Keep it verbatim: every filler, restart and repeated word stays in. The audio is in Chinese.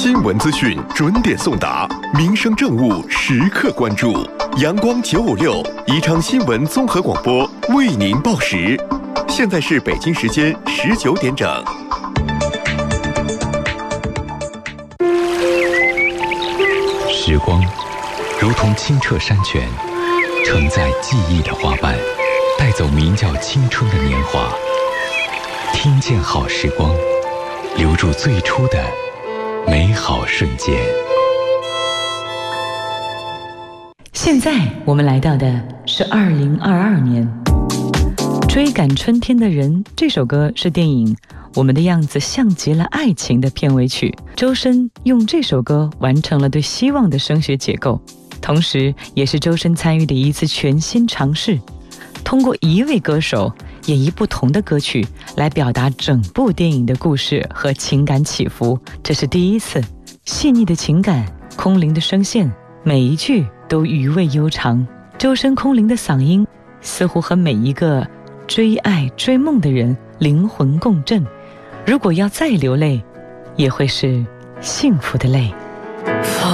新闻资讯准点送达，民生政务时刻关注。阳光九五六宜昌新闻综合广播为您报时。现在是北京时间十九点整。 时光如同清澈山泉，承载记忆的花瓣，带走名叫青春的年华。听见好时光，留住最初的美好瞬间。 现在我们来到的是二零二二年。追赶春天的人这首歌是电影《我们的样子像极了爱情》的片尾曲，周深用这首歌完成了对希望的声学结构，同时也是周深参与的一次全新尝试，通过一位歌手演绎不同的歌曲来表达整部电影的故事和情感起伏，这是第一次。细腻的情感，空灵的声线，每一句都余味悠长。周深空灵的嗓音似乎和每一个追爱追梦的人灵魂共振，如果要再流泪，也会是幸福的泪。